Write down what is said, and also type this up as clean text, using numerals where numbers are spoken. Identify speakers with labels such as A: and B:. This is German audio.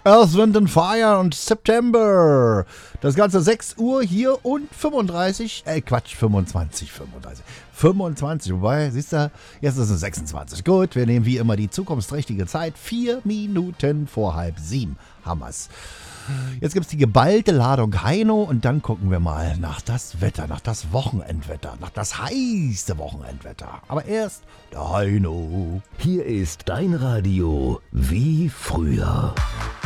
A: Earth, Wind and Fire und September. Das Ganze 6 Uhr hier und 25, 25, wobei, siehst du, jetzt ist es 26. Gut, wir nehmen wie immer die zukunftsträchtige Zeit. 4 Minuten vor 6:30. Hammers. Jetzt gibt es die geballte Ladung Heino und dann gucken wir mal nach das Wetter, nach das Wochenendwetter, nach das heiße Wochenendwetter. Aber erst der Heino.
B: Hier ist dein Radio wie früher.